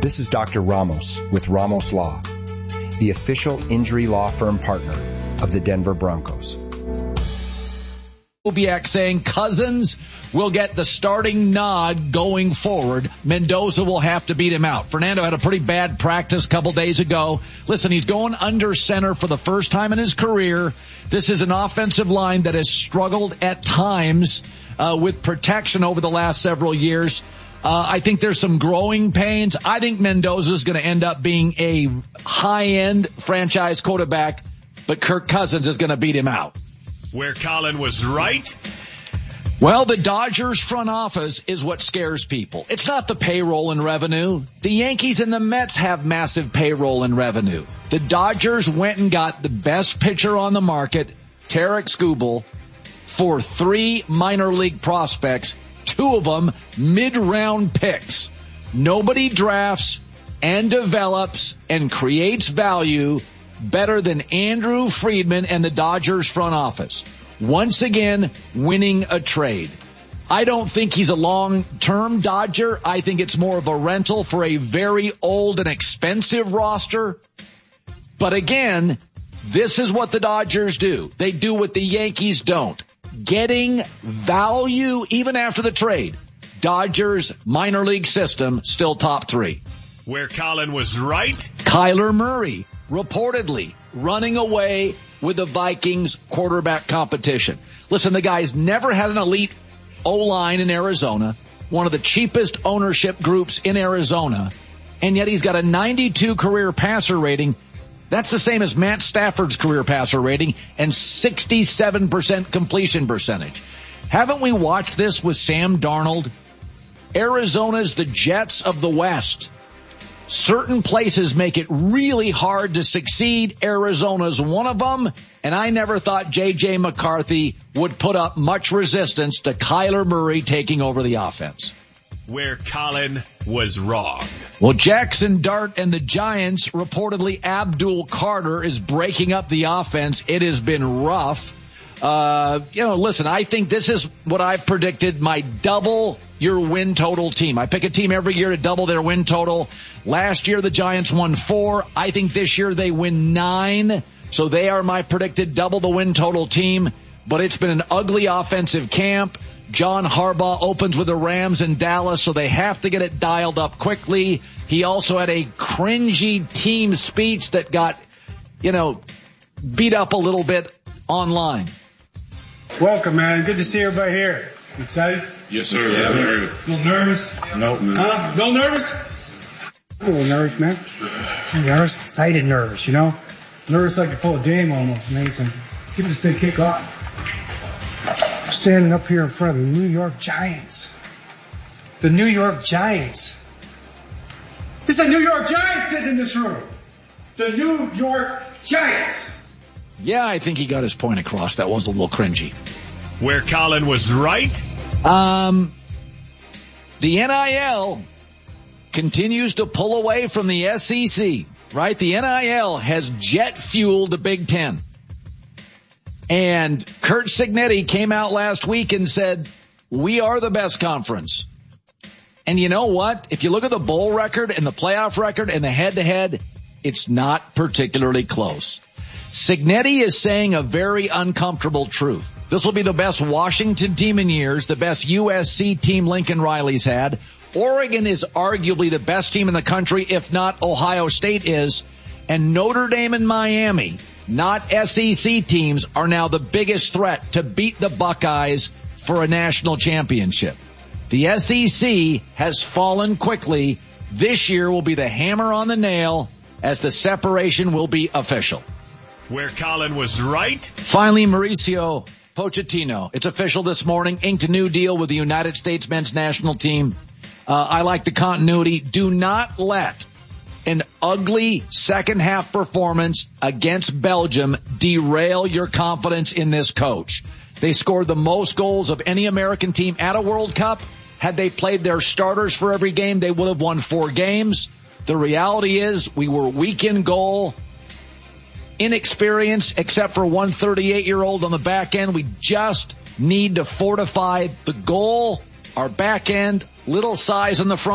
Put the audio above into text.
This is Dr. Ramos with Ramos Law, the official injury law firm partner of the Denver Broncos. Kubiak saying Cousins will get the starting nod going forward. Mendoza will have to beat him out. Fernando had a pretty bad practice a couple days ago. Listen, he's going under center for the first time in his career. This is an offensive line that has struggled at times with protection over the last several years. I think there's some growing pains. I think Mendoza is going to end up being a high-end franchise quarterback, but Kirk Cousins is going to beat him out. Where Colin was right? Well, the Dodgers front office is what scares people. It's not the payroll and revenue. The Yankees and the Mets have massive payroll and revenue. The Dodgers went and got the best pitcher on the market, Tarik Skubal, for 3 minor league prospects, 2 of them mid-round picks. Nobody drafts and develops and creates value better than Andrew Friedman and the Dodgers front office. Once again, winning a trade. I don't think he's a long-term Dodger. I think it's more of a rental for a very old and expensive roster. But again, this is what the Dodgers do. They do what the Yankees don't. Getting value even after the trade. Dodgers minor league system still top 3. Where Colin was right? Kyler Murray reportedly running away with the Vikings quarterback competition. Listen, the guy's never had an elite O-line in Arizona, one of the cheapest ownership groups in Arizona, and yet he's got a 92 career passer rating. That's the same as Matt Stafford's career passer rating and 67% completion percentage. Haven't we watched this with Sam Darnold? Arizona's the Jets of the West. Certain places make it really hard to succeed. Arizona's one of them, and I never thought J.J. McCarthy would put up much resistance to Kyler Murray taking over the offense. Where Colin was wrong. Well, Jackson Dart and the Giants, reportedly Abdul Carter is breaking up the offense. It has been rough. Listen, I think this is what I've predicted, my double your win total team. I pick a team every year to double their win total. Last year, the Giants won 4. I think this year they win 9. So they are my predicted double the win total team. But it's been an ugly offensive camp. John Harbaugh opens with the Rams in Dallas, so they have to get it dialed up quickly. He also had a cringy team speech that got, beat up a little bit online. Welcome, man. Good to see everybody here. You excited? Yes, sir. Yeah, very good. A little nervous? No. Huh? A little nervous? A little nervous, man. Nervous? Excited nervous, Nervous like you're full of game almost, man. So give it a sick kick off. I'm standing up here in front of the New York Giants. The New York Giants. It's the New York Giants sitting in this room. The New York Giants. Yeah, I think he got his point across. That was a little cringy. Where Colin was right? The NIL continues to pull away from the SEC, right? The NIL has jet fueled the Big Ten. And Curt Cignetti came out last week and said, we are the best conference. And you know what? If you look at the bowl record and the playoff record and the head-to-head, it's not particularly close. Cignetti is saying a very uncomfortable truth. This will be the best Washington team in years, the best USC team Lincoln Riley's had. Oregon is arguably the best team in the country, if not Ohio State is. And Notre Dame and Miami, not SEC teams, are now the biggest threat to beat the Buckeyes for a national championship. The SEC has fallen quickly. This year will be the hammer on the nail as the separation will be official. Where Colin was right? Finally, Mauricio Pochettino. It's official this morning. Inked a new deal with the United States men's national team. I like the continuity. Do not let an ugly second half performance against Belgium derail your confidence in this coach. They scored the most goals of any American team at a World Cup. Had they played their starters for every game, they would have won 4 games. The reality is we were weak in goal. Inexperienced, except for one 38-year-old on the back end. We just need to fortify the goal, our back end, little size in the front.